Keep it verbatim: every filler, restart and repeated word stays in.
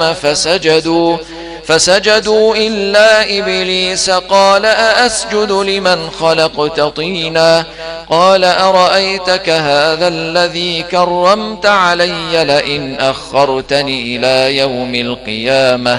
فسجدوا فسجدوا إلا إبليس قال أأسجد لمن خلقت طينا قال أرأيتك هذا الذي كرمت علي لئن أخرتني إلى يوم القيامة